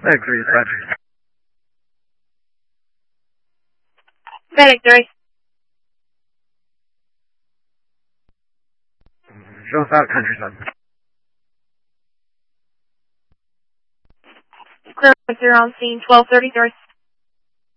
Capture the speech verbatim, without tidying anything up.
Fennec three is Roger. Fennec three. Show us out, countryside. Clear, you're on scene, twelve thirty-three.